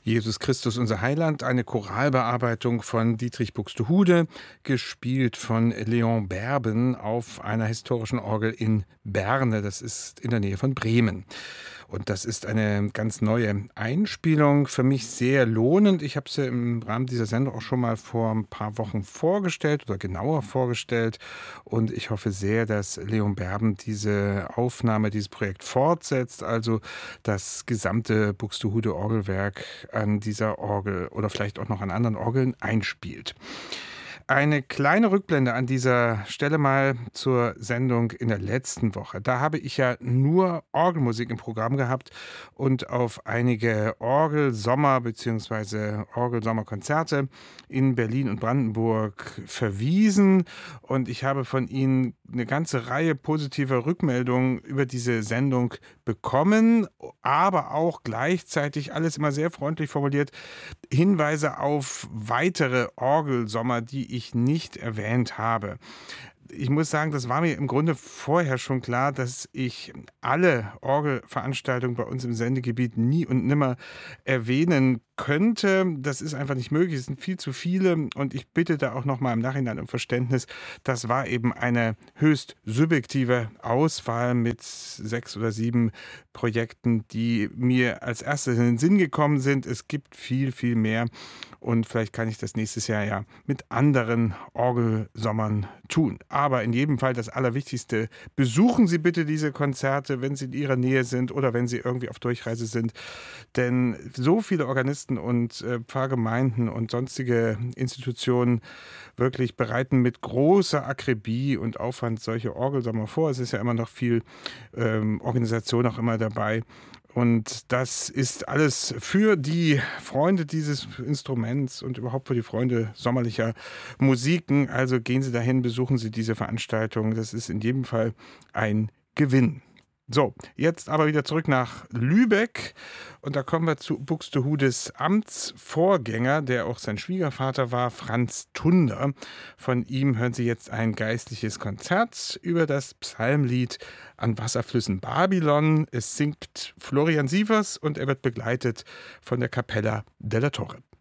Jesus Christus, unser Heiland, eine Choralbearbeitung von Dietrich Buxtehude, gespielt von Leon Berben auf einer historischen Orgel in Berne. Das ist in der Nähe von Bremen. Und das ist eine ganz neue Einspielung, für mich sehr lohnend. Ich habe sie im Rahmen dieser Sendung auch schon mal vor ein paar Wochen vorgestellt oder genauer vorgestellt. Und ich hoffe sehr, dass Leon Berben diese Aufnahme, dieses Projekt fortsetzt, also das gesamte Buxtehude Orgelwerk an dieser Orgel oder vielleicht auch noch an anderen Orgeln einspielt. Eine kleine Rückblende an dieser Stelle mal zur Sendung in der letzten Woche. Da habe ich ja nur Orgelmusik im Programm gehabt und auf einige Orgelsommer- bzw. Orgelsommerkonzerte in Berlin und Brandenburg verwiesen. Und ich habe von Ihnen eine ganze Reihe positiver Rückmeldungen über diese Sendung bekommen, aber auch gleichzeitig alles immer sehr freundlich formuliert, Hinweise auf weitere Orgelsommer, die ich nicht erwähnt habe. Ich muss sagen, das war mir im Grunde vorher schon klar, dass ich alle Orgelveranstaltungen bei uns im Sendegebiet nie und nimmer erwähnen könnte. Das ist einfach nicht möglich. Es sind viel zu viele und ich bitte da auch nochmal im Nachhinein um Verständnis. Das war eben eine höchst subjektive Auswahl mit 6 oder 7 Projekten, die mir als erstes in den Sinn gekommen sind. Es gibt viel, viel mehr und vielleicht kann ich das nächstes Jahr ja mit anderen Orgelsommern tun. Aber in jedem Fall das Allerwichtigste: besuchen Sie bitte diese Konzerte, wenn Sie in Ihrer Nähe sind oder wenn Sie irgendwie auf Durchreise sind. Denn so viele Organisten und Pfarrgemeinden und sonstige Institutionen wirklich bereiten mit großer Akribie und Aufwand solche Orgelsommer vor. Es ist ja immer noch viel Organisation auch immer dabei. Und das ist alles für die Freunde dieses Instruments und überhaupt für die Freunde sommerlicher Musiken. Also gehen Sie dahin, besuchen Sie diese Veranstaltung. Das ist in jedem Fall ein Gewinn. So, jetzt aber wieder zurück nach Lübeck und da kommen wir zu Buxtehudes Amtsvorgänger, der auch sein Schwiegervater war, Franz Tunder. Von ihm hören Sie jetzt ein geistliches Konzert über das Psalmlied An Wasserflüssen Babylon. Es singt Florian Sievers und er wird begleitet von der Capella della Torre.